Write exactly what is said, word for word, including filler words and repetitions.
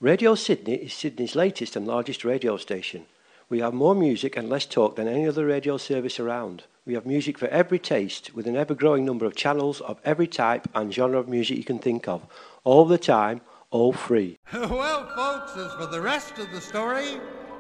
Radio Sydney is Sydney's latest and largest radio station. We have more music and less talk than any other radio service around. We have music for every taste, with an ever-growing number of channels of every type and genre of music you can think of, all the time, all free. Well, folks, as for the rest of the story,